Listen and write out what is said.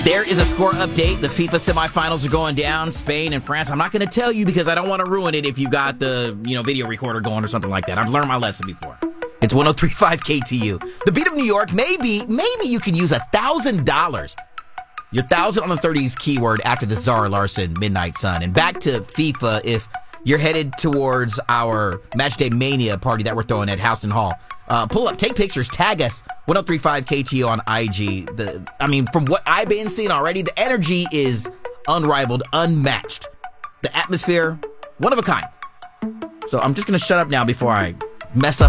There is a score update. The FIFA semifinals are going down. Spain and France. I'm not going to tell you because I don't want to ruin it if you got the video recorder going or something like that. I've learned my lesson before. It's 103.5 KTU. The beat of New York. Maybe you can use $1,000. Your 1,000 on the 30s keyword after the Zara Larson Midnight Sun. And back to FIFA. If you're headed towards our Matchday Mania party that we're throwing at Houston Hall, pull up, take pictures, tag us, 103.5 KTO on IG. From what I've been seeing already, the energy is unrivaled, unmatched. The atmosphere, one of a kind. So I'm just going to shut up now before I mess up